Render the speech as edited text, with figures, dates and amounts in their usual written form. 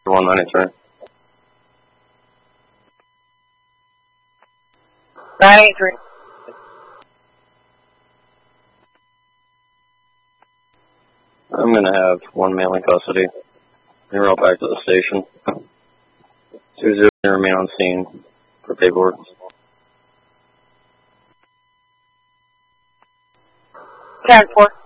193. 983. I'm going to have one male in custody. And roll back to the station. 20 remain on scene for paperwork. 10-4.